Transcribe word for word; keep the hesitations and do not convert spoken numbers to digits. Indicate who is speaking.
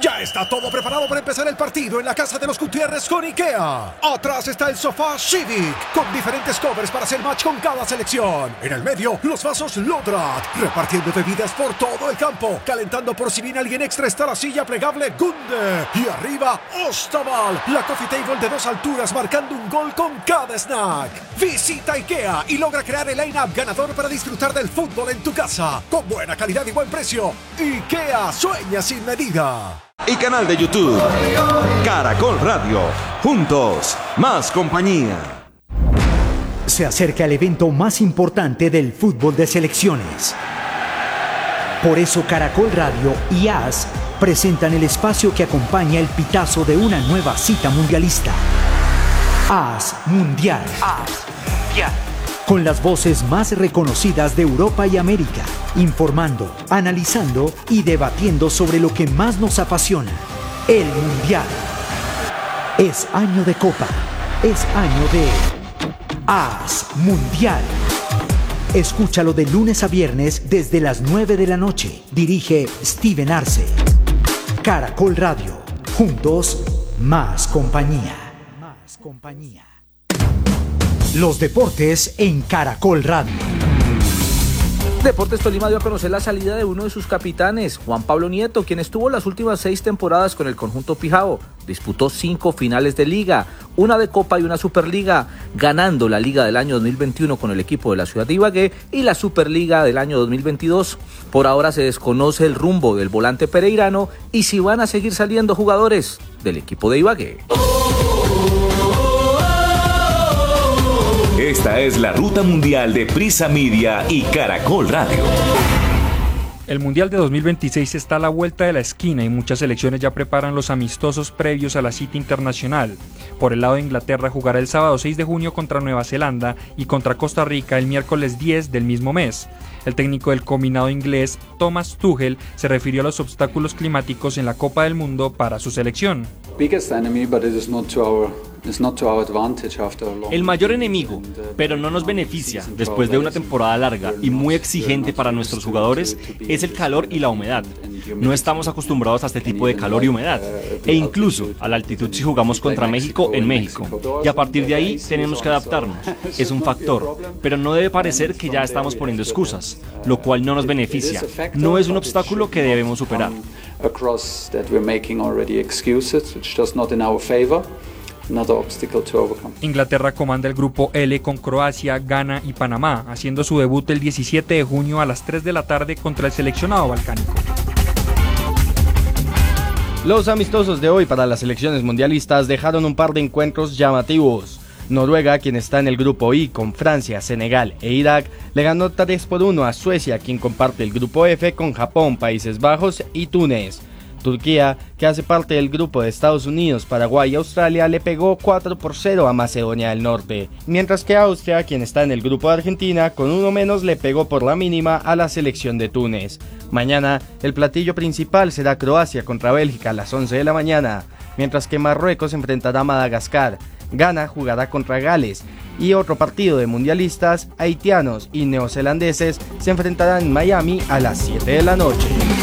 Speaker 1: Ya está todo preparado para empezar el partido en la casa de los Gutiérrez con IKEA. Atrás está el sofá Civic, con diferentes covers para hacer match con cada selección. En el medio, los vasos Lodrat, repartiendo bebidas por todo el campo. Calentando por si viene alguien extra está la silla plegable Gunde. Y arriba, Ostaval, la coffee table de dos alturas marcando un gol con cada snack. Visita IKEA y logra crear el line-up ganador para disfrutar del fútbol en tu casa. Con buena calidad y buen precio. IKEA sueña sin medida.
Speaker 2: Y canal de YouTube Caracol Radio. Juntos, más compañía.
Speaker 3: Se acerca el evento más importante del fútbol de selecciones. Por eso Caracol Radio y A S presentan el espacio que acompaña el pitazo de una nueva cita mundialista. A S Mundial. A S Mundial. Con las voces más reconocidas de Europa y América, informando, analizando y debatiendo sobre lo que más nos apasiona, el Mundial. Es año de Copa, es año de A S Mundial. Escúchalo de lunes a viernes desde las nueve de la noche. Dirige Steven Arce. Caracol Radio. Juntos, más compañía. Más compañía. Los deportes en Caracol Radio.
Speaker 4: Deportes Tolima dio a conocer la salida de uno de sus capitanes, Juan Pablo Nieto, quien estuvo las últimas seis temporadas con el conjunto Pijao. Disputó cinco finales de liga, una de Copa y una Superliga, ganando la Liga del año dos mil veintiuno con el equipo de la ciudad de Ibagué y la Superliga del año dos mil veintidós. Por ahora se desconoce el rumbo del volante pereirano y si van a seguir saliendo jugadores del equipo de Ibagué.
Speaker 2: Esta es la ruta mundial de Prisa Media y Caracol Radio.
Speaker 5: El Mundial de dos mil veintiséis está a la vuelta de la esquina y muchas selecciones ya preparan los amistosos previos a la cita internacional. Por el lado de Inglaterra jugará el sábado seis de junio contra Nueva Zelanda y contra Costa Rica el miércoles diez del mismo mes. El técnico del combinado inglés, Thomas Tuchel, se refirió a los obstáculos climáticos en la Copa del Mundo para su selección.
Speaker 6: El mayor enemigo, pero no nos beneficia después de una temporada larga y muy exigente para nuestros jugadores, es el calor y la humedad. No estamos acostumbrados a este tipo de calor y humedad, e incluso a la altitud si jugamos contra México en México. Y a partir de ahí tenemos que adaptarnos. Es un factor, pero no debe parecer que ya estamos poniendo excusas, lo cual no nos beneficia. No es un obstáculo que debemos superar.
Speaker 5: Inglaterra comanda el grupo L con Croacia, Ghana y Panamá, haciendo su debut el diecisiete de junio a las tres de la tarde contra el seleccionado balcánico.
Speaker 7: Los amistosos de hoy para las selecciones mundialistas dejaron un par de encuentros llamativos. Noruega, quien está en el grupo I con Francia, Senegal e Irak, le ganó tres por uno a Suecia, quien comparte el grupo F con Japón, Países Bajos y Túnez. Turquía, que hace parte del grupo de Estados Unidos, Paraguay y Australia, le pegó cuatro por cero a Macedonia del Norte, mientras que Austria, quien está en el grupo de Argentina, con uno menos le pegó por la mínima a la selección de Túnez. Mañana, el platillo principal será Croacia contra Bélgica a las once de la mañana, mientras que Marruecos enfrentará a Madagascar, Ghana jugará contra Gales y otro partido de mundialistas, haitianos y neozelandeses, se enfrentarán en Miami a las siete de la noche.